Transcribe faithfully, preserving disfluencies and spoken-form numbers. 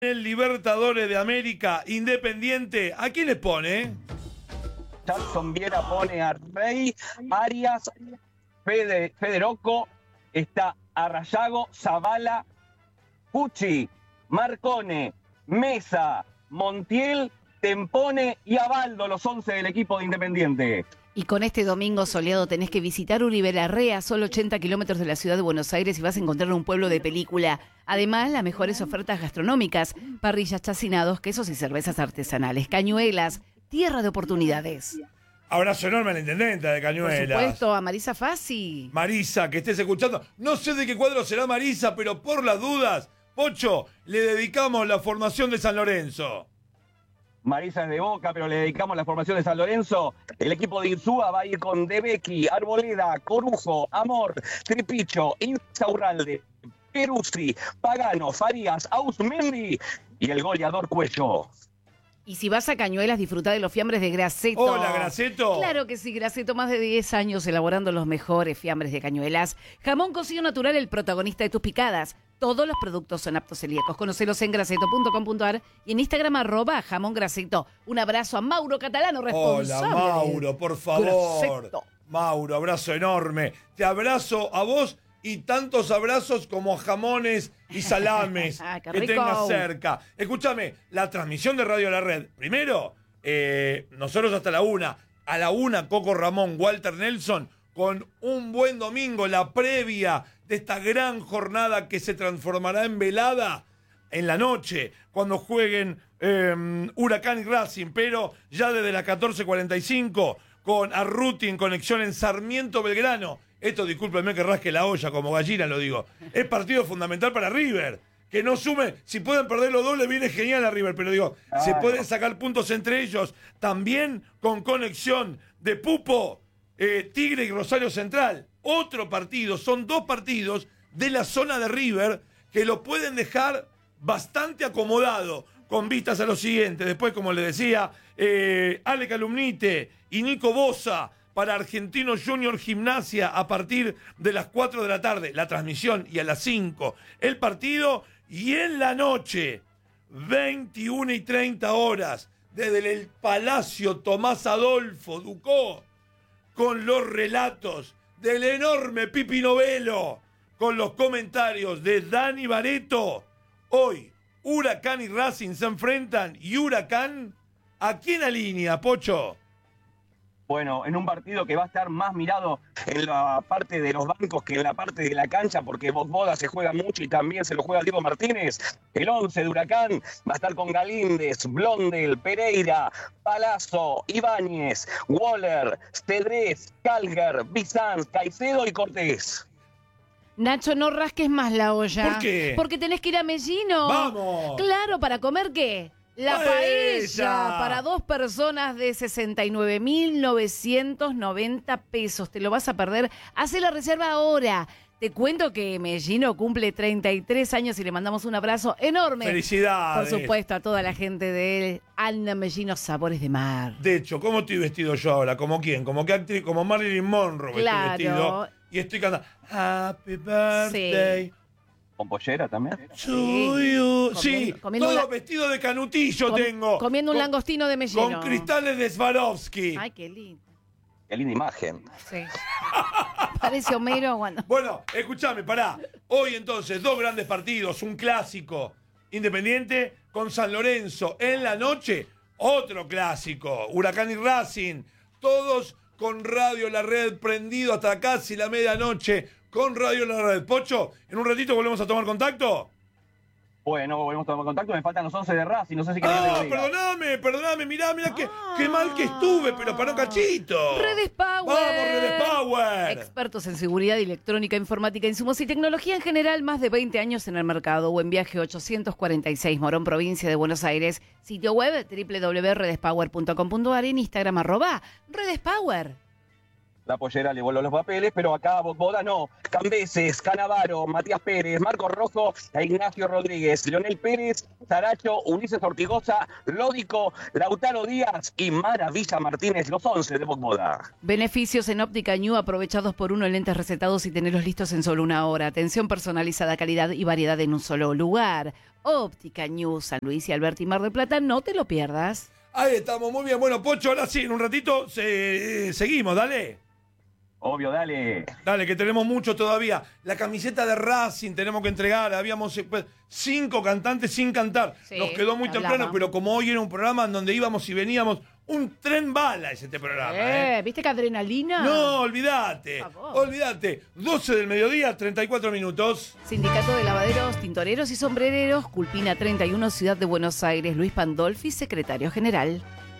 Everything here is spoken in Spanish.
El Libertadores de América, Independiente, ¿a quién les pone? Jackson Viera pone a Rey, Arias, Fede, Federico, está Arrayago, Zavala, Pucci, Marcone, Mesa, Montiel, Tempone y Abaldo, los once del equipo de Independiente. Y con este domingo soleado tenés que visitar Uribe Larrea, solo ochenta kilómetros de la ciudad de Buenos Aires, y vas a encontrar un pueblo de película. Además, las mejores ofertas gastronómicas, parrillas, chacinados, quesos y cervezas artesanales. Cañuelas, tierra de oportunidades. Abrazo enorme a la intendenta de Cañuelas. Por supuesto, a Marisa Fassi. Marisa, que estés escuchando. No sé de qué cuadro será Marisa, pero por las dudas, Pocho, le dedicamos la formación de San Lorenzo. Marisa es de Boca, pero le dedicamos la formación de San Lorenzo. El equipo de Insúa va a ir con Debecki, Arboleda, Corujo, Amor, Tripicho, Insaurralde, Peruzzi, Pagano, Farías, Ausmendi y el goleador Cuello. Y si vas a Cañuelas, disfruta de los fiambres de Graceto. Hola, Graceto. Claro que sí, Graceto, más de diez años elaborando los mejores fiambres de Cañuelas. Jamón cocido natural, el protagonista de tus picadas. Todos los productos son aptos celíacos. Conocelos en graceto punto com punto ar y en Instagram arroba jamón Graceto. Un abrazo a Mauro Catalano, responsable. Hola, Mauro, por favor. Graceto. Mauro, abrazo enorme. Te abrazo a vos y tantos abrazos como jamones y salames Ah, qué que rico. tengas cerca. Escúchame, la transmisión de Radio La Red. Primero, eh, nosotros hasta la una. A la una, Coco Ramón, Walter Nelson, con un buen domingo, la previa de esta gran jornada que se transformará en velada en la noche, cuando jueguen eh, Huracán y Racing, pero ya desde las catorce cuarenta y cinco, con Arruti en conexión en Sarmiento Belgrano. Esto, discúlpenme que rasque la olla, como gallina lo digo. Es partido fundamental para River. Que no sume, si pueden perder los dos, le viene genial a River, pero digo, ah, se pueden sacar puntos entre ellos. También con conexión de Pupo, eh, Tigre y Rosario Central. Otro partido, son dos partidos de la zona de River que lo pueden dejar bastante acomodado, con vistas a lo siguiente. Después, como le decía, eh, Ale Calumnite y Nico Bosa para Argentino Junior Gimnasia a partir de las cuatro de la tarde, la transmisión, y a las cinco el partido, y en la noche, veintiuna y treinta horas, desde el Palacio Tomás Adolfo Ducó, con los relatos del enorme Pipi Novelo, con los comentarios de Dani Bareto. Hoy, Huracán y Racing se enfrentan, y Huracán, ¿a quién alinea, Pocho? Bueno, en un partido que va a estar más mirado en la parte de los bancos que en la parte de la cancha, porque Boda se juega mucho y también se lo juega Diego Martínez. El once de Huracán va a estar con Galíndez, Blondel, Pereira, Palazzo, Ibáñez, Waller, Cedrés, Calger, Bizanz, Caicedo y Cortés. Nacho, no rasques más la olla. ¿Por qué? Porque tenés que ir a Mellino. ¡Vamos! Claro, ¿para comer qué? La ¡Paella! paella para dos personas de sesenta y nueve mil novecientos noventa pesos. Te lo vas a perder. Hacé la reserva ahora. Te cuento que Mellino cumple treinta y tres años y le mandamos un abrazo enorme. ¡Felicidades! Por supuesto, a toda la gente de Alna Mellino Sabores de Mar. De hecho, ¿cómo estoy vestido yo ahora? ¿Como quién? ¿Como qué actriz? Como Marilyn Monroe Claro. estoy vestido. Y estoy cantando Happy Birthday. Sí. ¿Con pollera también? To Sí. you. Comiendo- Sí, comiendo todo un la- vestido de canutillo Com- tengo. Comiendo un Con- langostino de Mellino. Con cristales de Swarovski. Ay, qué lindo. Qué linda imagen. Sí. Parece Homero cuando... Bueno, escúchame, pará. Hoy entonces, dos grandes partidos, un clásico Independiente con San Lorenzo. En la noche, otro clásico, Huracán y Racing. Todos con Radio La Red prendido hasta casi la medianoche con Radio La Red. Pocho, en un ratito volvemos a tomar contacto. Bueno, volvemos a tomar contacto. Me faltan los once de Racing. No sé si querés que Ah, lo diga. perdoname, perdoname, mirá, mirá qué, Ah. qué mal que estuve, pero paró cachito. Redes Power. Vamos, Redes Power. Expertos en seguridad electrónica, informática, insumos y tecnología en general, más de veinte años en el mercado. Buen Viaje ochocientos cuarenta y seis, Morón, provincia de Buenos Aires. Sitio web doble u doble u doble u punto redes power punto com punto ar, en Instagram arroba Redes Power. La pollera le voló los papeles, pero acá Boda no. Cambeses, Canavaro, Matías Pérez, Marco Rojo e Ignacio Rodríguez, Leonel Pérez, Saracho, Ulises Ortigosa, Lódico, Lautaro Díaz y Maravilla Martínez, los once de Boda. Beneficios en Óptica Ñu, aprovechados por uno, lentes recetados y tenerlos listos en solo una hora. Atención personalizada, calidad y variedad en un solo lugar. Óptica Ñu, San Luis y Alberti, Mar del Plata, no te lo pierdas. Ahí estamos, muy bien. Bueno, Pocho, ahora sí, en un ratito se- eh, seguimos, dale. Obvio, dale. Dale, que tenemos mucho todavía. La camiseta de Racing tenemos que entregar. Habíamos eh, pues, cinco cantantes sin cantar. Sí, Nos quedó muy hablaba. temprano, pero como hoy era un programa en donde íbamos y veníamos, un tren bala es este programa. ¿eh? Eh, ¿Viste qué adrenalina? No, olvídate. Por favor. Olvídate. doce del mediodía, treinta y cuatro minutos. Sindicato de Lavaderos, Tintoreros y Sombrereros, Culpina treinta y uno, Ciudad de Buenos Aires, Luis Pandolfi, secretario general.